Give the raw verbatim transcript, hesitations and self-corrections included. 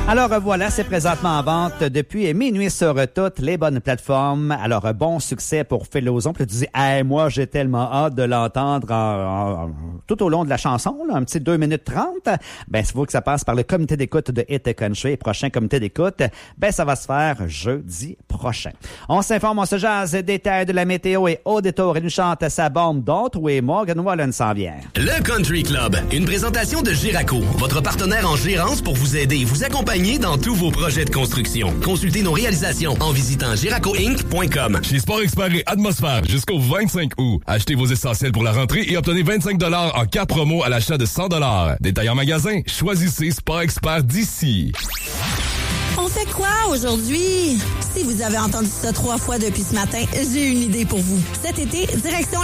Alors voilà, c'est présentement en vente depuis minuit sur toutes les bonnes plateformes. Alors bon succès pour Philozon. Puis tu dis, hey, moi j'ai tellement hâte de l'entendre en, en, tout au long de la chanson, là, un petit deux minutes trente. Ben il faut que ça passe par le comité d'écoute de Hit Country. Et prochain comité d'écoute, ben ça va se faire jeudi prochain. On s'informe, on se jase, détails de la météo et au détour, il nous chante sa bombe d'autres. Oui, Morgan Wallen s'en vient. Le Country Club, une présentation de Giraco, votre partenaire en gérance pour vous aider et vous accompagner dans tous vos projets de construction. Consultez nos réalisations en visitant giraco inc point com. Chez Sport Expert et Atmosphère, jusqu'au vingt-cinq août. Achetez vos essentiels pour la rentrée et obtenez vingt-cinq dollars en carte promo à l'achat de cent dollars. Détail en magasin, choisissez Sport Expert d'ici. On fait quoi aujourd'hui? Si vous avez entendu ça trois fois depuis ce matin, j'ai une idée pour vous. Cet été, direction